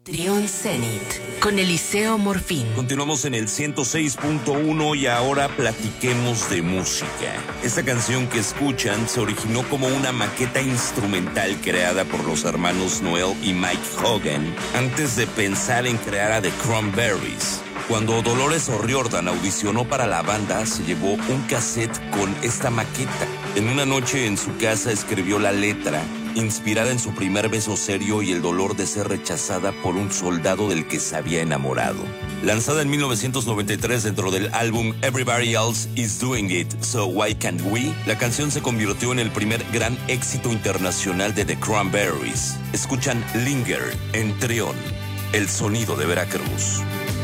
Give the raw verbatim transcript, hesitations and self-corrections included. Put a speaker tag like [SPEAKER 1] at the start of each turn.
[SPEAKER 1] Trión Zenit con Eliseo Morfín.
[SPEAKER 2] Continuamos en el ciento seis punto uno y ahora platiquemos de música. Esta canción que escuchan se originó como una maqueta instrumental creada por los hermanos Noel y Mike Hogan antes de pensar en crear a The Cranberries. Cuando Dolores O'Riordan audicionó para la banda, se llevó un cassette con esta maqueta. En una noche en su casa escribió la letra, inspirada en su primer beso serio y el dolor de ser rechazada por un soldado del que se había enamorado. Lanzada en mil novecientos noventa y tres dentro del álbum Everybody Else Is Doing It, So Why Can't We, la canción se convirtió en el primer gran éxito internacional de The Cranberries. Escuchan Linger en Trión, el sonido de Veracruz.